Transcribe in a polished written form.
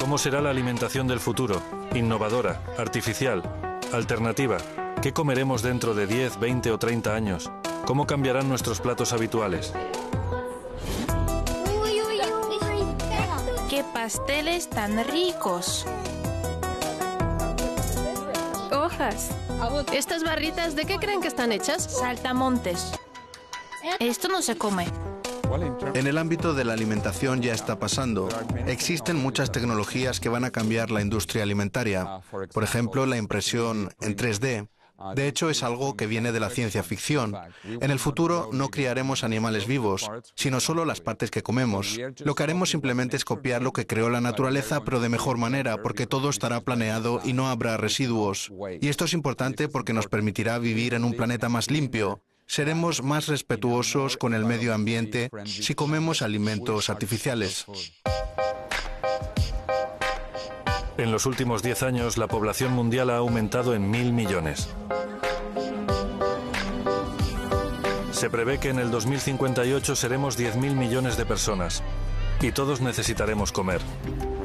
¿Cómo será la alimentación del futuro? Innovadora, artificial, alternativa. ¿Qué comeremos dentro de 10, 20 o 30 años? ¿Cómo cambiarán nuestros platos habituales? ¡Qué pasteles tan ricos! Hojas. ¿Estas barritas de qué creen que están hechas? Saltamontes. Esto no se come. En el ámbito de la alimentación ya está pasando. Existen muchas tecnologías que van a cambiar la industria alimentaria. Por ejemplo, la impresión en 3D. De hecho, es algo que viene de la ciencia ficción. En el futuro no criaremos animales vivos, sino solo las partes que comemos. Lo que haremos simplemente es copiar lo que creó la naturaleza, pero de mejor manera, porque todo estará planeado y no habrá residuos. Y esto es importante porque nos permitirá vivir en un planeta más limpio. Seremos más respetuosos con el medio ambiente si comemos alimentos artificiales. En los últimos 10 años, la población mundial ha aumentado en 1.000 millones. Se prevé que en el 2058 seremos 10.000 millones de personas y todos necesitaremos comer.